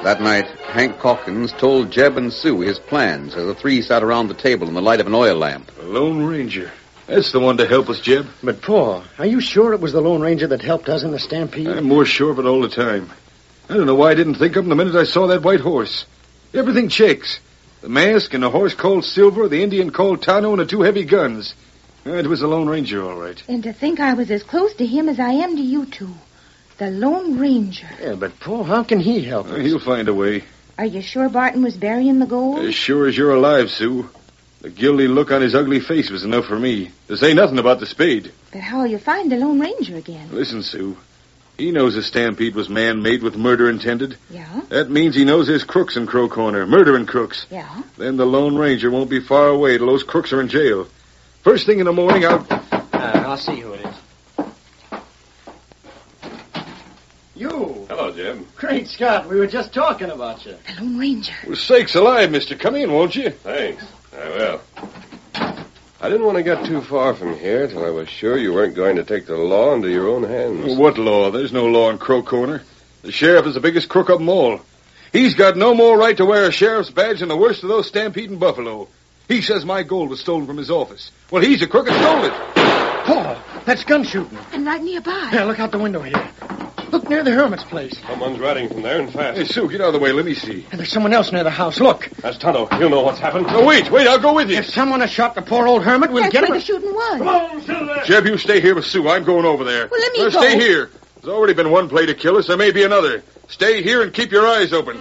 That night, Hank Calkins told Jeb and Sue his plans as the three sat around the table in the light of an oil lamp. The Lone Ranger. That's the one to help us, Jeb. But, Pa, are you sure it was the Lone Ranger that helped us in the stampede? I'm more sure of it all the time. I don't know why I didn't think of him the minute I saw that white horse. Everything checks. The mask and the horse called Silver, the Indian called Tano, and the two heavy guns. It was the Lone Ranger, all right. And to think I was as close to him as I am to you two. The Lone Ranger. Yeah, but, Pa, how can he help us? He'll find a way. Are you sure Barton was burying the gold? As sure as you're alive, Sue. The guilty look on his ugly face was enough for me. To say nothing about the spade. But how'll you find the Lone Ranger again? Listen, Sue. He knows the stampede was man-made with murder intended. Yeah? That means he knows there's crooks in Crow Corner, murdering crooks. Yeah? Then the Lone Ranger won't be far away till those crooks are in jail. First thing in the morning, I'll see who it is. You. Hello, Jim. Great Scott, we were just talking about you. The Lone Ranger. Well, sakes alive, mister. Come in, won't you? Thanks. I will. I didn't want to get too far from here till I was sure you weren't going to take the law into your own hands. What law? There's no law in Crow Corner. The sheriff is the biggest crook of them all. He's got no more right to wear a sheriff's badge than the worst of those stampeding buffalo. He says my gold was stolen from his office. Well, he's a crook and stole it. Pa, that's gun shooting. And right nearby. Yeah, look out the window here. Look near the hermit's place. Someone's riding from there and fast. Hey, Sue, get out of the way. Let me see. And there's someone else near the house. Look. That's Tonto. He'll know what's happened. No, wait, I'll go with you. If someone has shot the poor old hermit, we'll That's get where him. the shooting was. Come on, Silver. Jeb, you stay here with Sue. I'm going over there. Well, let me Now, go. stay here. There's already been one play to kill us. There may be another. Stay here and keep your eyes open.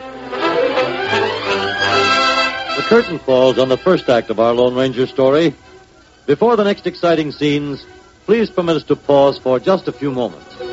The curtain falls on the first act of our Lone Ranger story. Before the next exciting scenes, please permit us to pause for just a few moments.